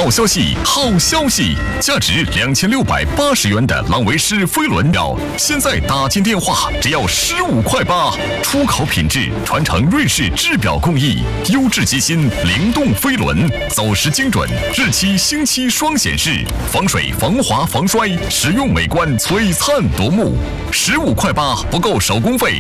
好消息，好消息！价值2680元的朗维诗飞轮表，现在打进电话只要15块8，出口品质，传承瑞士制表工艺，优质机芯，灵动飞轮，走时精准，日期星期双显示，防水、防滑、防摔，实用美观，璀璨夺目。15块8不够手工费。